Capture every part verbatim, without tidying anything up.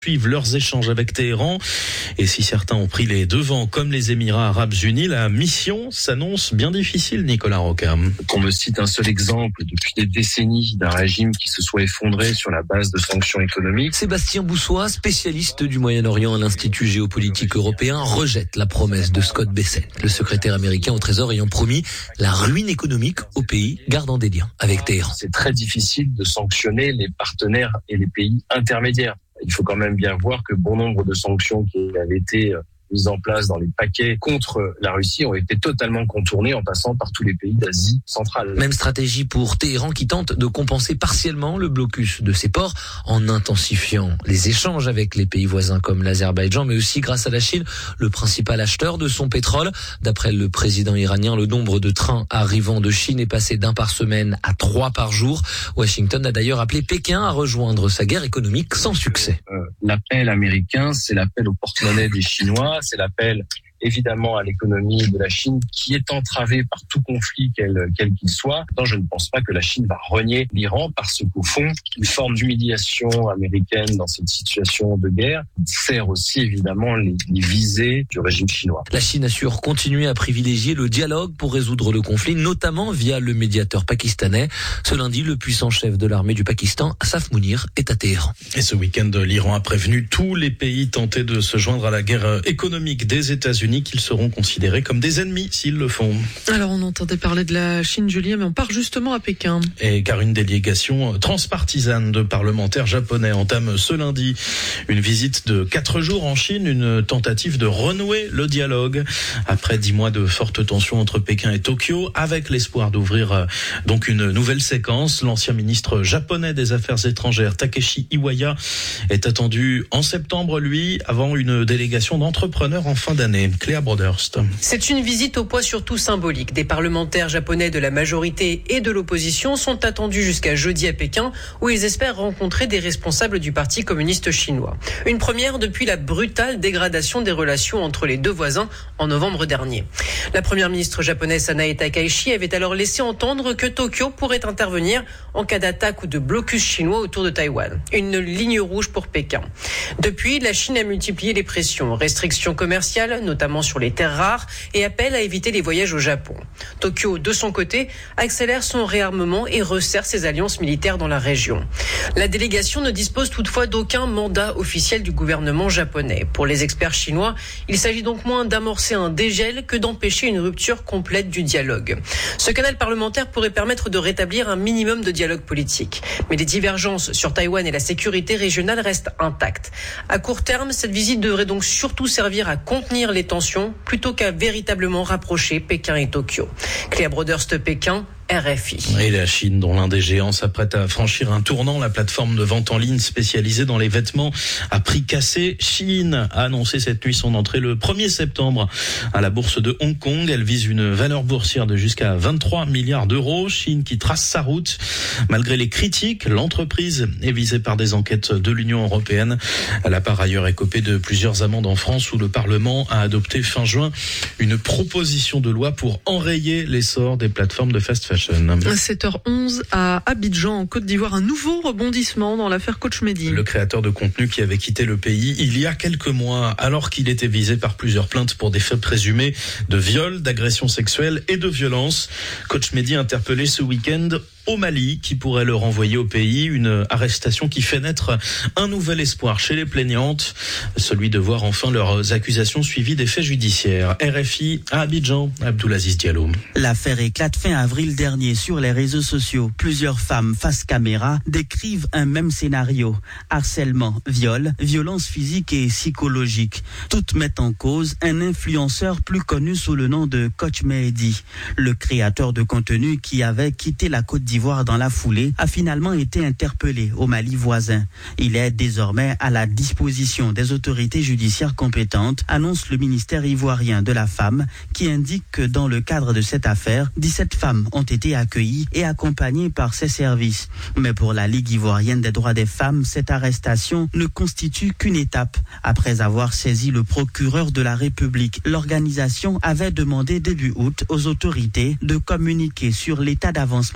suivent leurs échanges avec Téhéran. Et si certains ont pris les devants, comme les Émirats arabes unis, la mission s'annonce bien difficile, Nicolas Roca. Qu'on me cite un seul exemple depuis des décennies d'un régime qui se soit effondré sur la base de sanctions économiques. Sébastien Boussois, spécialiste du Moyen-Orient à l'Institut géopolitique européen, rejette la promesse de Scott Bessent, le secrétaire américain au Trésor ayant promis la ruine économique au pays gardant des liens avec Téhéran. C'est très difficile de sanctionner les partenaires et les pays intermédiaires. Il faut quand même bien voir que bon nombre de sanctions qui avaient été mises en place dans les paquets contre la Russie ont été totalement contournées en passant par tous les pays d'Asie centrale. Même stratégie pour Téhéran qui tente de compenser partiellement le blocus de ses ports en intensifiant les échanges avec les pays voisins comme l'Azerbaïdjan, mais aussi grâce à la Chine, le principal acheteur de son pétrole. D'après le président iranien, le nombre de trains arrivant de Chine est passé d'un par semaine à trois par jour. Washington a d'ailleurs appelé Pékin à rejoindre sa guerre économique sans succès. Euh, l'appel américain, c'est l'appel au porte-monnaie des Chinois. C'est l'appel évidemment à l'économie de la Chine qui est entravée par tout conflit quel quel qu'il soit. Non, je ne pense pas que la Chine va renier l'Iran parce qu'au fond, une forme d'humiliation américaine dans cette situation de guerre sert aussi évidemment les, les visées du régime chinois. La Chine assure continuer à privilégier le dialogue pour résoudre le conflit, notamment via le médiateur pakistanais. Ce lundi, le puissant chef de l'armée du Pakistan, Asaf Mounir, est à Téhéran. Et ce week-end, l'Iran a prévenu tous les pays tentés de se joindre à la guerre économique des États-Unis qu'ils seront considérés comme des ennemis s'ils le font. Alors on entendait parler de la Chine, Julien, mais on part justement à Pékin. Et car une délégation transpartisane de parlementaires japonais entame ce lundi une visite de quatre jours en Chine, une tentative de renouer le dialogue après dix mois de fortes tensions entre Pékin et Tokyo, avec l'espoir d'ouvrir donc une nouvelle séquence. L'ancien ministre japonais des Affaires étrangères, Takeshi Iwaya, est attendu en septembre, lui, avant une délégation d'entrepreneurs en fin d'année. Cléa Broderst. C'est une visite au poids surtout symbolique. Des parlementaires japonais de la majorité et de l'opposition sont attendus jusqu'à jeudi à Pékin, où ils espèrent rencontrer des responsables du Parti communiste chinois. Une première depuis la brutale dégradation des relations entre les deux voisins en novembre dernier. La première ministre japonaise Sanae Takaichi avait alors laissé entendre que Tokyo pourrait intervenir en cas d'attaque ou de blocus chinois autour de Taïwan. Une ligne rouge pour Pékin. Depuis, la Chine a multiplié les pressions, restrictions commerciales, notamment sur les terres rares, et appelle à éviter les voyages au Japon. Tokyo, de son côté, accélère son réarmement et resserre ses alliances militaires dans la région. La délégation ne dispose toutefois d'aucun mandat officiel du gouvernement japonais. Pour les experts chinois, il s'agit donc moins d'amorcer un dégel que d'empêcher une rupture complète du dialogue. Ce canal parlementaire pourrait permettre de rétablir un minimum de dialogue politique. Mais les divergences sur Taïwan et la sécurité régionale restent intactes. À court terme, cette visite devrait donc surtout servir à contenir les tensions plutôt qu'à véritablement rapprocher Pékin et Tokyo. Cléa Broderst, Pékin, R F I. Et la Chine, dont l'un des géants s'apprête à franchir un tournant, la plateforme de vente en ligne spécialisée dans les vêtements à prix cassé, Shein, a annoncé cette nuit son entrée le premier septembre à la bourse de Hong Kong. Elle vise une valeur boursière de jusqu'à vingt-trois milliards d'euros. Shein qui trace sa route. Malgré les critiques, l'entreprise est visée par des enquêtes de l'Union européenne. Elle a par ailleurs écopé de plusieurs amendes en France, où le Parlement a adopté fin juin une proposition de loi pour enrayer l'essor des plateformes de fast fashion. sept heures onze à Abidjan, en Côte d'Ivoire, un nouveau rebondissement dans l'affaire Coach Mehdi. Le créateur de contenu qui avait quitté le pays il y a quelques mois, alors qu'il était visé par plusieurs plaintes pour des faits présumés de viol, d'agression sexuelle et de violence. Coach Mehdi interpellé ce week-end au Mali, qui pourrait le renvoyer au pays. Une arrestation qui fait naître un nouvel espoir chez les plaignantes, celui de voir enfin leurs accusations suivies des faits judiciaires. R F I à Abidjan, Abdoulaziz Diallo. L'affaire éclate fin avril dernier sur les réseaux sociaux. Plusieurs femmes face caméra décrivent un même scénario. Harcèlement, viol, violence physique et psychologique. Toutes mettent en cause un influenceur plus connu sous le nom de Coach Mehdi. Le créateur de contenu qui avait quitté la Côte d'Ivoire dans la foulée a finalement été interpellé au Mali voisin. Il est désormais à la disposition des autorités judiciaires compétentes, annonce le ministère ivoirien de la femme, qui indique que dans le cadre de cette affaire, dix-sept femmes ont été accueillies et accompagnées par ses services. Mais pour la Ligue ivoirienne des droits des femmes, cette arrestation ne constitue qu'une étape. Après avoir saisi le procureur de la République, l'organisation avait demandé début août aux autorités de communiquer sur l'état d'avancement du dossier.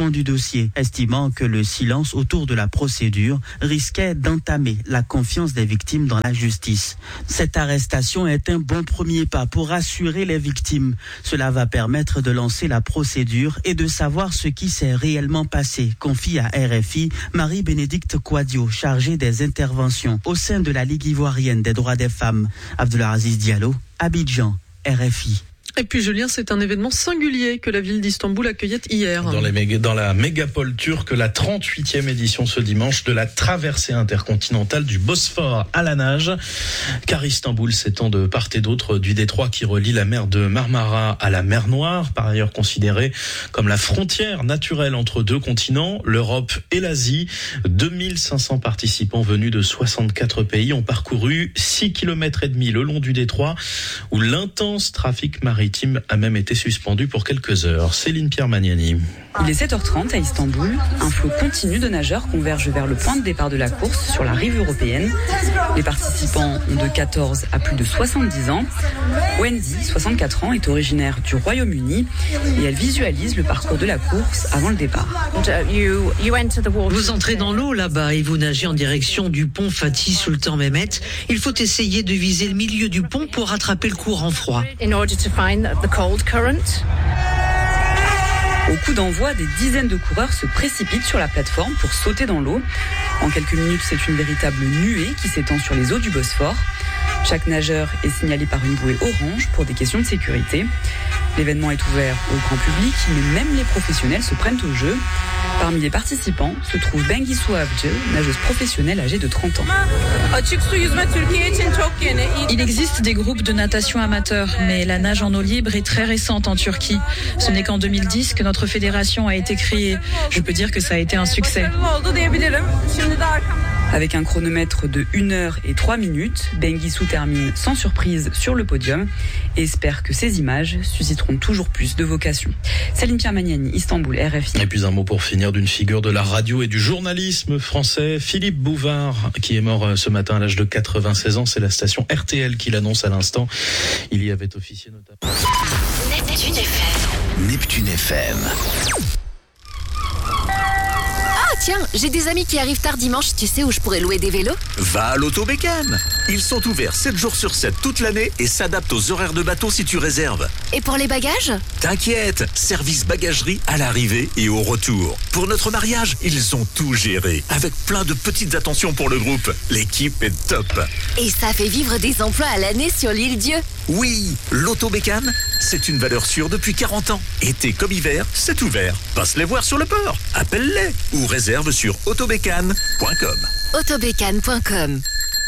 dossier, estimant que le silence autour de la procédure risquait d'entamer la confiance des victimes dans la justice. Cette arrestation est un bon premier pas pour rassurer les victimes. Cela va permettre de lancer la procédure et de savoir ce qui s'est réellement passé, confie à R F I Marie-Bénédicte Kouadio, chargée des interventions au sein de la Ligue ivoirienne des droits des femmes. Abdelaziz Diallo, Abidjan, R F I. Et puis Julien, c'est un événement singulier que la ville d'Istanbul accueillait hier. Dans, les méga, dans la mégapole turque, la trente-huitième édition ce dimanche de la traversée intercontinentale du Bosphore à la nage. Car Istanbul s'étend de part et d'autre du détroit qui relie la mer de Marmara à la mer Noire, par ailleurs considérée comme la frontière naturelle entre deux continents, l'Europe et l'Asie. deux mille cinq cents participants venus de soixante-quatre pays ont parcouru six kilomètres et demi le long du détroit où l'intense trafic maritime a même été suspendu pour quelques heures. Céline Pierre-Magnani. Il est sept heures trente à Istanbul. Un flot continu de nageurs converge vers le point de départ de la course sur la rive européenne. Les participants ont de quatorze à plus de soixante-dix ans. Wendy, soixante-quatre ans, est originaire du Royaume-Uni et elle visualise le parcours de la course avant le départ. Vous entrez dans l'eau là-bas et vous nagez en direction du pont Fatih Sultan Mehmet. Il faut essayer de viser le milieu du pont pour rattraper le courant froid. Au coup d'envoi, des dizaines de coureurs se précipitent sur la plateforme pour sauter dans l'eau. En quelques minutes, c'est une véritable nuée qui s'étend sur les eaux du Bosphore. Chaque nageur est signalé par une bouée orange pour des questions de sécurité. L'événement est ouvert au grand public, mais même les professionnels se prennent au jeu. Parmi les participants se trouve Bengisu Avcı, nageuse professionnelle âgée de trente ans. Il existe des groupes de natation amateurs, mais la nage en eau libre est très récente en Turquie. Ce n'est qu'en deux mille dix que notre fédération a été créée. Je peux dire que ça a été un succès. Avec un chronomètre de une heure et trois minutes, Bengisu termine sans surprise sur le podium et espère que ces images susciteront toujours plus de vocations. Céline Pierre-Magnani, Istanbul, R F I. Et puis un mot pour finir d'une figure de la radio et du journalisme français, Philippe Bouvard, qui est mort ce matin à l'âge de quatre-vingt-seize ans. C'est la station R T L qui l'annonce à l'instant. Il y avait officié notamment. Neptune F M. Neptune F M. Tiens, j'ai des amis qui arrivent tard dimanche, tu sais où je pourrais louer des vélos ? Va à l'Autobécane. Ils sont ouverts sept jours sur sept toute l'année et s'adaptent aux horaires de bateau si tu réserves. Et pour les bagages ? T'inquiète, service bagagerie à l'arrivée et au retour. Pour notre mariage, ils ont tout géré, avec plein de petites attentions pour le groupe. L'équipe est top. Et ça fait vivre des emplois à l'année sur l'île Dieu ? Oui, l'Autobécane, c'est une valeur sûre depuis quarante ans. Été comme hiver, c'est ouvert. Passe les voir sur le port, appelle-les ou réserve sur autobécane point com. autobécane point com.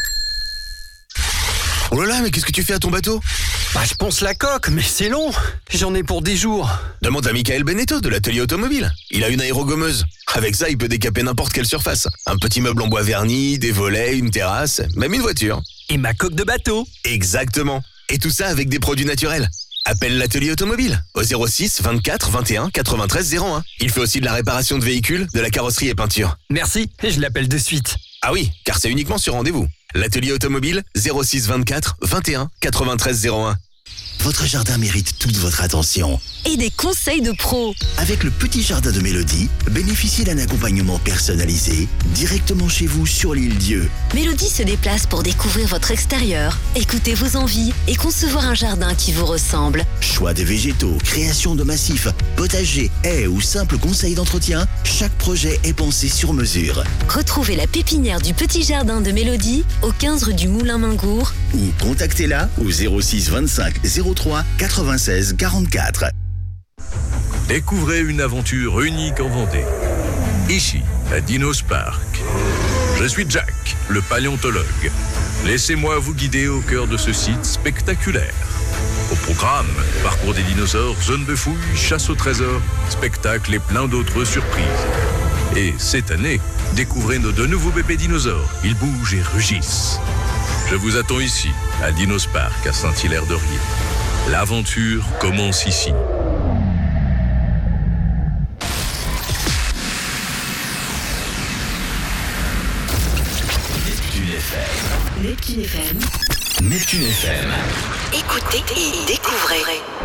Oh là là, mais qu'est-ce que tu fais à ton bateau ? Bah, je ponce la coque, mais c'est long. J'en ai pour dix jours. Demande à Michael Beneteau de l'atelier automobile. Il a une aérogommeuse. Avec ça, il peut décaper n'importe quelle surface. Un petit meuble en bois verni, des volets, une terrasse, même une voiture. Et ma coque de bateau. Exactement. Et tout ça avec des produits naturels. Appelle l'atelier automobile au zéro six vingt-quatre vingt et un quatre-vingt-treize zéro un. Il fait aussi de la réparation de véhicules, de la carrosserie et peinture. Merci, je l'appelle de suite. Ah oui, car c'est uniquement sur rendez-vous. L'atelier automobile zéro six vingt-quatre vingt et un quatre-vingt-treize zéro un. Votre jardin mérite toute votre attention. Et des conseils de pros. Avec le petit jardin de Mélodie, bénéficiez d'un accompagnement personnalisé directement chez vous sur l'île Dieu. Mélodie se déplace pour découvrir votre extérieur, écouter vos envies et concevoir un jardin qui vous ressemble. Choix de végétaux, création de massifs, potager, haies ou simples conseils d'entretien, chaque projet est pensé sur mesure. Retrouvez la pépinière du petit jardin de Mélodie au quinze rue du Moulin Mingour ou contactez-la au zéro six vingt-cinq zéro trois quatre-vingt-seize quarante-quatre. Découvrez une aventure unique en Vendée. Ici, à Dinos Park. Je suis Jack, le paléontologue. Laissez-moi vous guider au cœur de ce site spectaculaire. Au programme, parcours des dinosaures, zone de fouilles, chasse au trésor, spectacle et plein d'autres surprises. Et cette année, découvrez nos deux nouveaux bébés dinosaures. Ils bougent et rugissent. Je vous attends ici, à Dinos Park, à Saint-Hilaire-de-Riez. L'aventure commence ici. Neptune F M. Neptune F M. Neptune F M. Écoutez et découvrez.